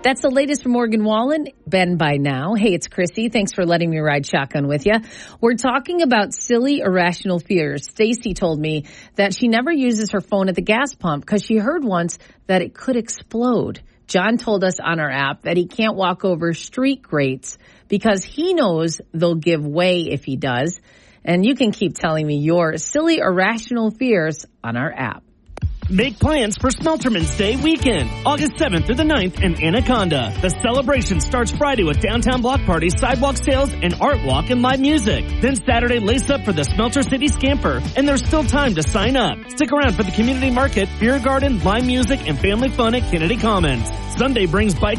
That's the latest from Morgan Wallen. Ben by now. Hey, it's Chrissy. Thanks for letting me ride shotgun with you. We're talking about silly, irrational fears. Stacy told me that she never uses her phone at the gas pump because she heard once that it could explode. John told us on our app that he can't walk over street grates because he knows they'll give way if he does. And you can keep telling me your silly, irrational fears on our app. Make plans for Smelterman's Day weekend, August 7th through the 9th in Anaconda. The celebration starts Friday with downtown block parties, sidewalk sales, and art walk and live music. Then Saturday, lace up for the Smelter City Scamper, and there's still time to sign up. Stick around for the community market, beer garden, live music, and family fun at Kennedy Commons. Sunday brings bike